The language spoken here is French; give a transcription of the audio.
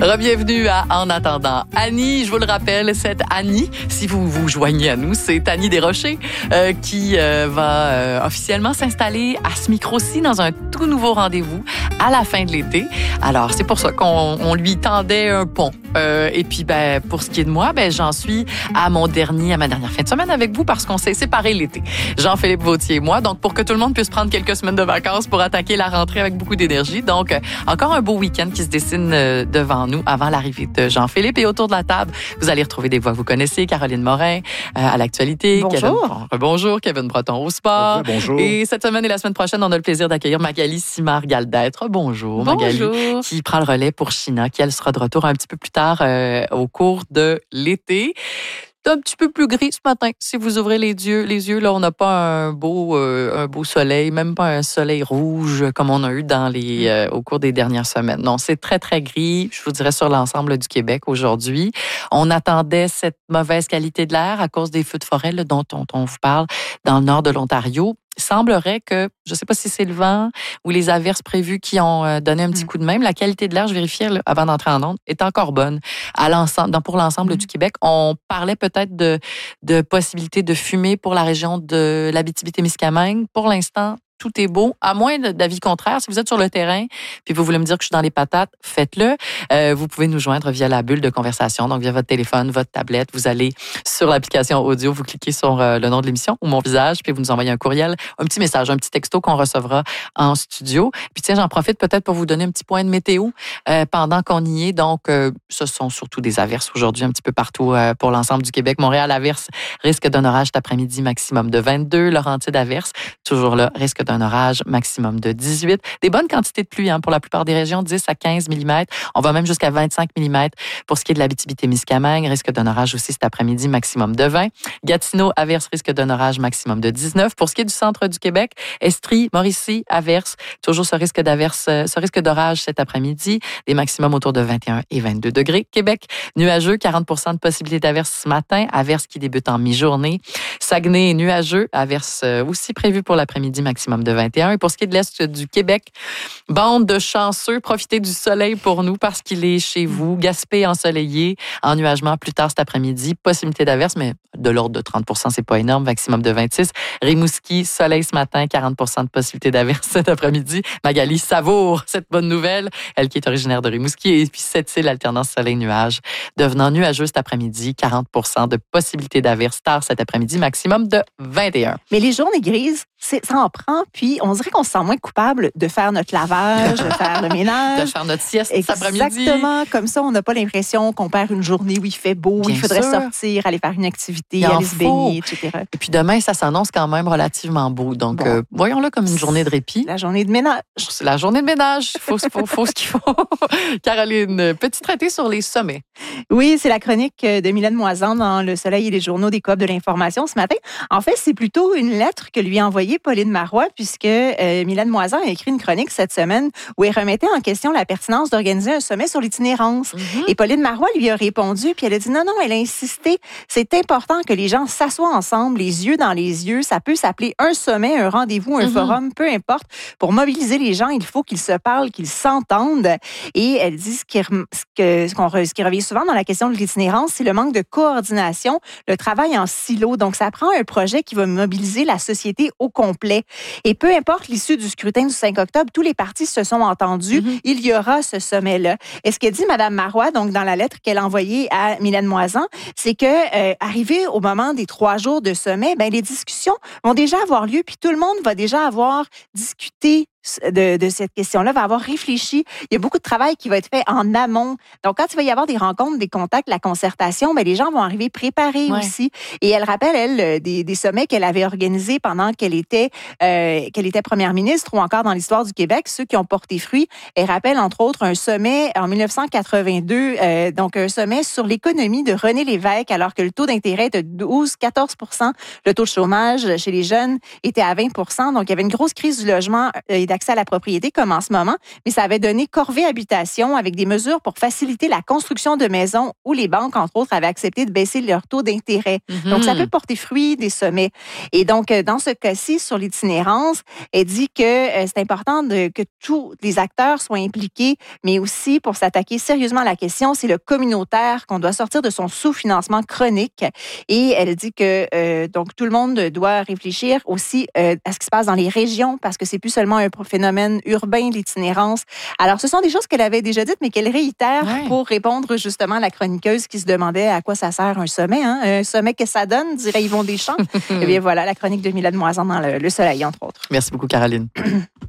Bienvenue à En attendant Annie. Je vous le rappelle, cette Annie, si vous vous joignez à nous, c'est Annie Desrochers qui va officiellement s'installer à ce micro-ci dans un tout nouveau rendez-vous à la fin de l'été. Alors, c'est pour ça qu'on lui tendait un pont. Et puis, pour ce qui est de moi, j'en suis à ma dernière fin de semaine avec vous parce qu'on s'est séparés l'été. Jean-Philippe Vautier et moi. Donc, pour que tout le monde puisse prendre quelques semaines de vacances pour attaquer la rentrée avec beaucoup d'énergie. Donc, encore un beau week-end qui se dessine devant nous avant l'arrivée de Jean-Philippe. Et autour de la table, vous allez retrouver des voix que vous connaissez. Caroline Morin à l'actualité. Bonjour. Bonjour. Kevin Breton au sport. Bonjour. Et cette semaine et la semaine prochaine, on a le plaisir d'accueillir Magali Simard-Galdêtre. Bonjour, Magali. Bonjour. Qui prend le relais pour China, qui elle sera de retour un petit peu plus tard au cours de l'été. C'est un petit peu plus gris ce matin. Si vous ouvrez les yeux, là, on n'a pas un beau soleil, même pas un soleil rouge comme on a eu au cours des dernières semaines. Non, c'est très, très gris, je vous dirais, sur l'ensemble du Québec aujourd'hui. On attendait cette mauvaise qualité de l'air à cause des feux de forêt là, dont on vous parle dans le nord de l'Ontario. Il semblerait que, je ne sais pas si c'est le vent ou les averses prévues qui ont donné un petit coup de main, mais la qualité de l'air, je vérifiais là, avant d'entrer en onde, est encore bonne pour l'ensemble du Québec. On parlait peut-être de possibilités de fumée pour la région de l'Abitibi-Témiscamingue. Pour l'instant, tout est beau, à moins d'avis contraire. Si vous êtes sur le terrain puis vous voulez me dire que je suis dans les patates, faites-le. Vous pouvez nous joindre via la bulle de conversation, donc via votre téléphone, votre tablette. Vous allez sur l'application audio, vous cliquez sur le nom de l'émission ou mon visage, puis vous nous envoyez un courriel, un petit message, un petit texto qu'on recevra en studio. Puis tiens, j'en profite peut-être pour vous donner un petit point de météo pendant qu'on y est. Donc, ce sont surtout des averses aujourd'hui un petit peu partout pour l'ensemble du Québec. Montréal, averse, risque d'un orage cet après-midi, maximum de 22. Laurentides, averse, toujours là, risque d'un orage maximum de 18. Des bonnes quantités de pluie pour la plupart des régions, 10 à 15 mm. On va même jusqu'à 25 mm pour ce qui est de l'Abitibi-Témiscamingue. Risque d'un orage aussi cet après-midi, maximum de 20. Gatineau, averse, risque d'un orage maximum de 19. Pour ce qui est du centre du Québec, Estrie, Mauricie, averse. Toujours ce risque d'orage cet après-midi. Des maximums autour de 21 et 22 degrés. Québec, nuageux, 40 % de possibilité d'averse ce matin. Averse qui débute en mi-journée. Saguenay, nuageux. Averse aussi prévue pour l'après-midi, maximum de 21. Et pour ce qui est de l'Est du Québec, bande de chanceux, profitez du soleil pour nous parce qu'il est chez vous. Gaspé ensoleillé, ennuagement plus tard cet après-midi. Possibilité d'averse, mais de l'ordre de 30 %, c'est pas énorme, maximum de 26. Rimouski, soleil ce matin, 40 % de possibilité d'averse cet après-midi. Magali savoure cette bonne nouvelle, elle qui est originaire de Rimouski. Et puis Sept-Îles, alternance soleil-nuage, devenant nuageux cet après-midi, 40 % de possibilité d'averse tard cet après-midi, maximum de 21. Mais les journées grises, ça en prend, puis on dirait qu'on se sent moins coupable de faire notre lavage, de faire le ménage. De faire notre sieste cet après-midi. Exactement. Comme ça, on n'a pas l'impression qu'on perd une journée où il fait beau, où il faudrait sortir, aller faire une activité, aller se baigner, etc. Et puis demain, ça s'annonce quand même relativement beau. Donc, voyons-le comme une journée de répit. La journée de ménage. C'est la journée de ménage. Il faut ce qu'il faut. Caroline, petit traité sur les sommets. Oui, c'est la chronique de Mylène Moisan dans Le Soleil et les journaux des Coop de l'information ce matin. En fait, c'est plutôt une lettre que lui a envoyée Pauline Marois, puisque Mylène Moisan a écrit une chronique cette semaine où elle remettait en question la pertinence d'organiser un sommet sur l'itinérance. Et Pauline Marois lui a répondu, puis elle a dit non, elle a insisté. C'est important que les gens s'assoient ensemble, les yeux dans les yeux. Ça peut s'appeler un sommet, un rendez-vous, un forum, peu importe. Pour mobiliser les gens, il faut qu'ils se parlent, qu'ils s'entendent. Et elle dit ce qui revient souvent dans la question de l'itinérance, c'est le manque de coordination, le travail en silo. Donc, ça prend un projet qui va mobiliser la société au complet. Et peu importe l'issue du scrutin du 5 octobre, tous les partis se sont entendus. Il y aura ce sommet-là. Et ce que dit Mme Marois, donc dans la lettre qu'elle a envoyée à Mylène Moisan, c'est que arrivé au moment des 3 jours de sommet, les discussions vont déjà avoir lieu, puis tout le monde va déjà avoir discuté de cette question-là, va avoir réfléchi. Il y a beaucoup de travail qui va être fait en amont. Donc, quand il va y avoir des rencontres, des contacts, la concertation, les gens vont arriver préparés aussi. Et elle rappelle, elle, des sommets qu'elle avait organisés pendant qu'elle était première ministre ou encore dans l'histoire du Québec, ceux qui ont porté fruit. Elle rappelle, entre autres, un sommet en 1982, donc un sommet sur l'économie de René Lévesque, alors que le taux d'intérêt était de 12-14 %. Le taux de chômage chez les jeunes était à 20 %. Donc, il y avait une grosse crise du logement et d'accès à la propriété comme en ce moment, mais ça avait donné corvée habitation avec des mesures pour faciliter la construction de maisons où les banques, entre autres, avaient accepté de baisser leur taux d'intérêt. Donc, ça peut porter fruit des sommets. Et donc, dans ce cas-ci, sur l'itinérance, elle dit que c'est important que tous les acteurs soient impliqués, mais aussi pour s'attaquer sérieusement à la question, c'est le communautaire qu'on doit sortir de son sous-financement chronique. Et elle dit que donc tout le monde doit réfléchir aussi à ce qui se passe dans les régions parce que c'est plus seulement un phénomène urbain, l'itinérance. Alors, ce sont des choses qu'elle avait déjà dites, mais qu'elle réitère pour répondre justement à la chroniqueuse qui se demandait à quoi ça sert un sommet. Hein? Un sommet, que ça donne, dirait Yvon Deschamps. Eh bien voilà, la chronique de Mylène Moisan dans Le Soleil, entre autres. Merci beaucoup, Caroline.